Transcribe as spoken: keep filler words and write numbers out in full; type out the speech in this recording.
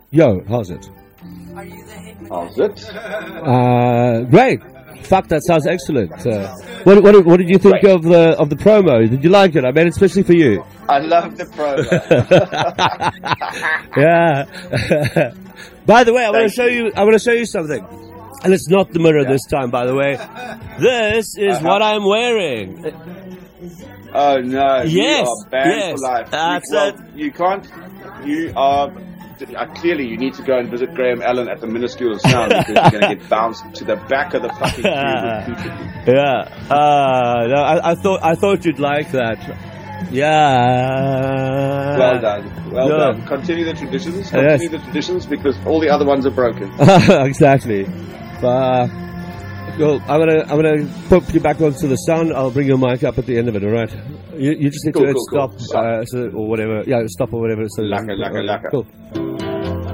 Yo, how's it? How's it? Uh, great. Fuck, that sounds excellent. Uh, what, what, what did you think Great. of the of the promo? Did you like it? I made it especially for you. I love the promo. Yeah. By the way, I want to Thank show you. I want to show you something, and it's not the mirror Yeah. this time. By the way, this is Uh-huh. what I'm wearing. Oh no! Yes, you are banned yes, for life. that's you, well, it. You can't. You are. Uh, clearly, you need to go and visit Graham Allen at the Minuscule Sound because you're going to get bounced to the back of the fucking queue repeatedly. Yeah. Uh, no, I, I thought I thought you'd like that. Yeah. Well done. Well Yeah. done. Continue the traditions. Continue Yes. the traditions because all the other ones are broken. Exactly. Uh, cool. I'm gonna I'm gonna put you back onto the sound. I'll bring your mic up at the end of it. All right. You, you just need Cool, to cool, stop cool. Uh, so, or whatever. Yeah, stop or whatever. So Laka, laka, laka. Cool.